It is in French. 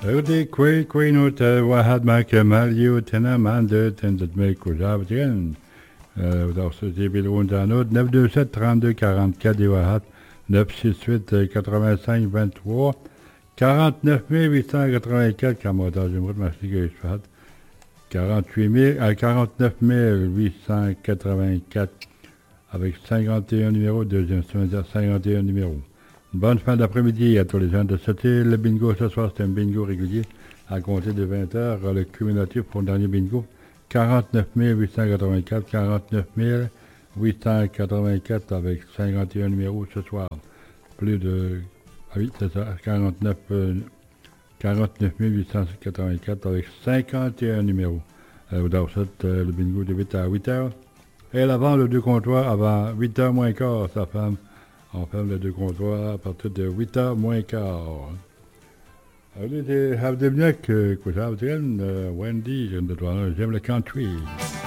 Rudy Queen واحد مع كماليو تنا ماندو تندت ميكو جابتين dans ce début d'un autre 927 32 44 et واحد 968 85 23 49 884 كمودا جمهور مسيحي إسفاد 49 884 avec 51 numéros, deuxième semaine 51 numéros. Bonne fin d'après-midi à tous les gens de Sauter. Le bingo ce soir, c'est un bingo régulier à compter de 20h. Le cumulatif pour le dernier bingo, 49 884, 49 884 avec 51 numéros ce soir. Plus de... Ah oui, c'est ça, 49 884 avec 51 numéros. Dans le bingo de 8 à 8h. Et avant le deux comptoirs, avant 8h moins quart, sa femme. On ferme les deux comptoirs à partir de 8h moins quart. Allez, have the neck, Wendy, j'aime le country.